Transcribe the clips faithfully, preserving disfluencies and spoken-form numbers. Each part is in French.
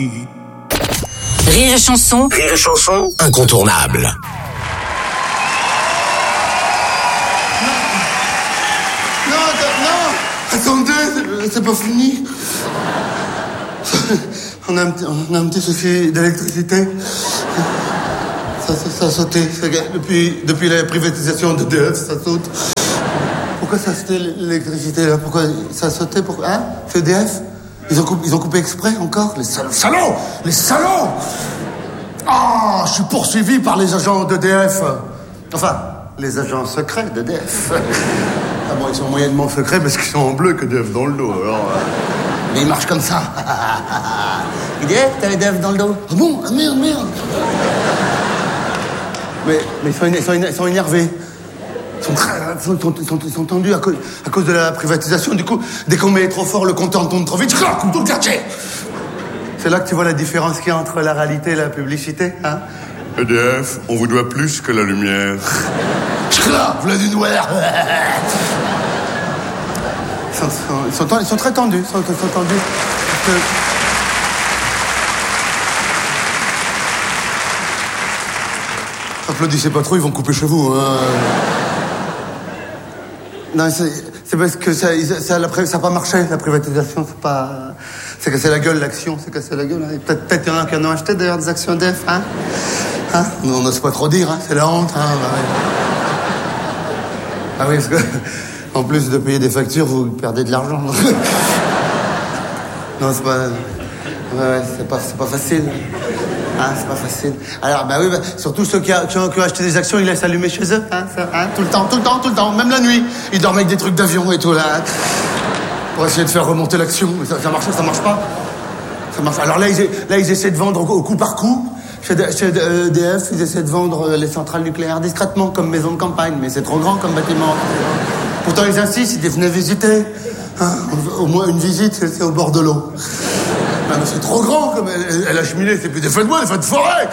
Rire et chanson. Rire et chanson. Incontournable. Non, non, attendez, c'est, c'est pas fini. On a un, petit- on a un petit souci d'électricité. Ça, ça, ça a sauté. Depuis, depuis la privatisation de d'E D F, ça saute. Pourquoi ça a sauté l'électricité là? Pourquoi ça a sauté? Pourquoi? Hein? C'est E D F? Ils ont coupé, ils ont coupé exprès encore? Les salauds, salauds! Les salauds! Ah, je suis poursuivi par les agents d'E D F. Enfin, les agents secrets d'E D F. Ah bon, ils sont moyennement secrets parce qu'ils sont en bleu que d'E D F dans le dos, alors... euh, Mais ils marchent comme ça. E D F, t'as E D F dans le dos? Ah bon? Ah merde, merde. Mais, mais ils, sont, ils, sont, ils sont énervés. Ils sont, très, ils, sont, ils, sont, ils sont tendus à cause, à cause de la privatisation. Du coup, dès qu'on met trop fort, le compteur tourne trop vite. Comme tout le quartier. C'est là que tu vois la différence qu'il y a entre la réalité et la publicité, hein? E D F, on vous doit plus que la lumière. Là, voilà du noir. Ils sont, ils sont, ils sont très tendus. Ils sont, ils sont tendus. Parce que... Applaudissez pas trop, ils vont couper chez vous. Hein. Non, c'est, c'est parce que ça, ça, ça, ça a pas marché, la privatisation. C'est pas... C'est cassé la gueule, l'action. C'est cassé la gueule. Hein. Peut-être, peut-être qu'il y en a qui en ont acheté, d'ailleurs, des actions E D F. Hein, hein, on n'ose pas trop dire. Hein. C'est la honte. Hein. Bah, ouais. Ah oui, parce que, en plus de payer des factures, vous perdez de l'argent. Non, c'est pas... Ouais, ouais, c'est pas, c'est pas facile. Hein, c'est pas facile. Alors, bah oui, bah, surtout ceux qui, a, qui, ont, qui ont acheté des actions, ils laissent allumer chez eux. Hein, ça, hein, tout le temps, tout le temps, tout le temps. Même la nuit. Ils dorment avec des trucs d'avion et tout, là. Hein, pour essayer de faire remonter l'action. Mais ça, ça marche, ça marche pas. Ça marche. Alors là, ils, là, ils essaient de vendre au, au coup par coup. Chez, chez E D F, ils essaient de vendre les centrales nucléaires discrètement, comme maison de campagne. Mais c'est trop grand comme bâtiment. Pourtant, ils insistent, ils venaient visiter. Hein, au moins une visite, c'est, c'est au bord de l'eau. Non, mais c'est trop grand, comme elle, elle a cheminé, c'est plus des feux de bois, des feux de forêt.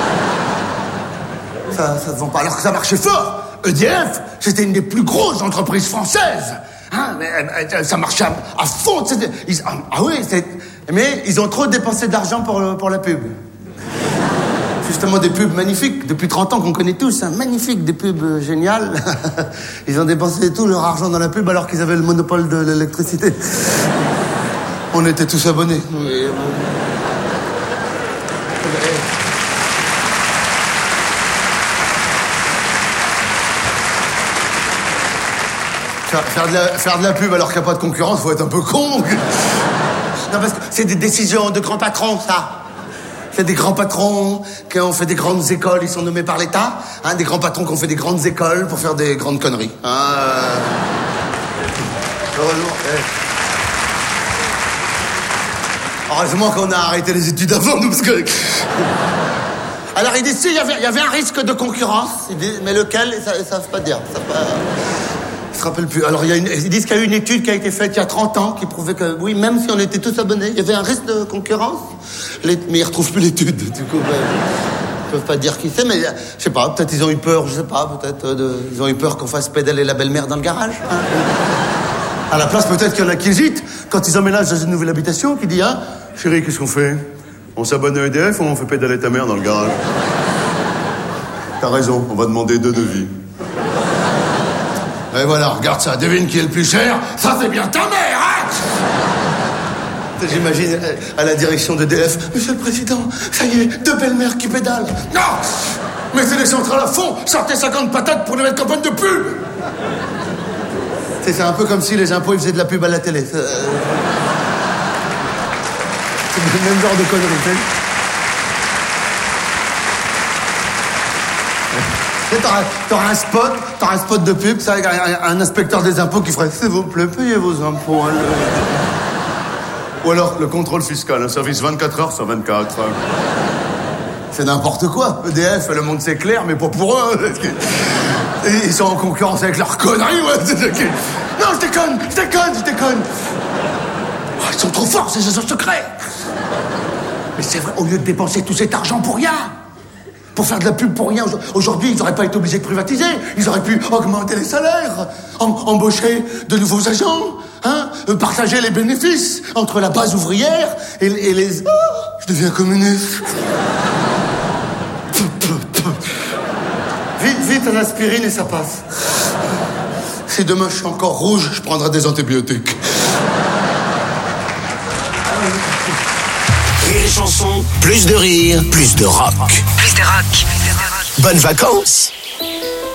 Ça, ça se vend pas, alors que ça marchait fort. E D F, c'était une des plus grosses entreprises françaises. Hein, mais, ça marchait à, à fond. Ils, ah, ah oui, c'est, mais ils ont trop dépensé d'argent pour, pour la pub. Justement, des pubs magnifiques, depuis trente ans qu'on connaît tous, hein, magnifiques, des pubs géniales. Ils ont dépensé tout leur argent dans la pub alors qu'ils avaient le monopole de l'électricité. On était tous abonnés. Oui. Faire, faire, de la, faire de la pub alors qu'il n'y a pas de concurrence, faut être un peu con. Non, parce que c'est des décisions de grands patrons, ça. C'est des grands patrons qui ont fait des grandes écoles, ils sont nommés par l'État. Hein, des grands patrons qui ont fait des grandes écoles pour faire des grandes conneries. Hein, euh... Heureusement, eh. Heureusement qu'on a arrêté les études avant, nous, parce que... Alors, ils disent, si, il y avait, il y avait un risque de concurrence, ils disent, mais lequel, ils ne savent pas dire. Ça pas... Ils se rappellent plus. Alors, il y a une, ils disent qu'il y a eu une étude qui a été faite il y a trente ans, qui prouvait que, oui, même si on était tous abonnés, il y avait un risque de concurrence. Les... Mais ils ne retrouvent plus l'étude, du coup. Ben, ils ne peuvent pas dire qui c'est, mais je sais pas, peut-être ils ont eu peur, je sais pas, peut-être de... ils ont eu peur qu'on fasse pédaler la belle-mère dans le garage. Hein. À la place, peut-être qu'il y en a qui hésitent, quand ils emménagent dans une nouvelle habitation, qui disent, hein, chérie, qu'est-ce qu'on fait? On s'abonne à E D F ou on fait pédaler ta mère dans le garage? T'as raison, on va demander deux devis. Et voilà, regarde ça, devine qui est le plus cher? Ça, c'est bien ta mère, hein? J'imagine à la direction de E D F, Monsieur le Président, ça y est, deux belles-mères qui pédalent. Non! Mettez les centrales à fond, sortez cinquante patates pour les mettre campagne de pub! C'est un peu comme si les impôts ils faisaient de la pub à la télé. C'est, euh... c'est le même genre de conneries, tu sais. T'auras, t'auras un spot, t'auras un spot de pub, ça, un, un inspecteur des impôts qui ferait, s'il vous plaît, payez vos impôts. Hein, le... Ou alors le contrôle fiscal, un service vingt-quatre heures sur vingt-quatre. C'est n'importe quoi. E D F, le monde c'est clair, mais pas pour eux. Ils sont en concurrence avec leurs conneries, ouais. Non, je déconne, je déconne, je déconne. Oh, ils sont trop forts, ces agents secrets. Mais c'est vrai, au lieu de dépenser tout cet argent pour rien, pour faire de la pub pour rien, aujourd'hui, ils n'auraient pas été obligés de privatiser. Ils auraient pu augmenter les salaires, em- embaucher de nouveaux agents, hein, partager les bénéfices entre la base ouvrière et, et les... Oh, Je deviens communiste. Vite, vite, un aspirine et ça passe. Si demain je suis encore rouge, je prendrai des antibiotiques. Rire et chanson, plus de rire, plus de rock. Plus de rock. Bonnes vacances!